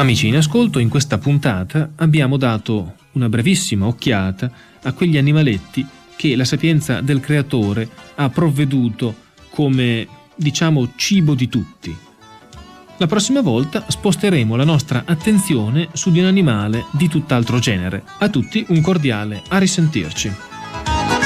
Amici in ascolto, in questa puntata abbiamo dato una brevissima occhiata a quegli animaletti che la sapienza del creatore ha provveduto come, diciamo, cibo di tutti. La prossima volta sposteremo la nostra attenzione su di un animale di tutt'altro genere. A tutti un cordiale a risentirci.